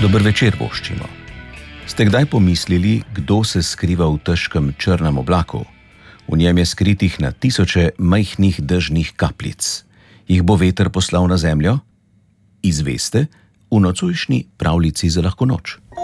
Dober večer voščimo. Ste kdaj pomislili, kdo se skriva v težkem črnem oblaku? V njem je skritih na tisoče majhnih dežnih kapljic. Jih bo veter poslal na zemljo? Izveste v nocojšnji pravljici za lahko noč.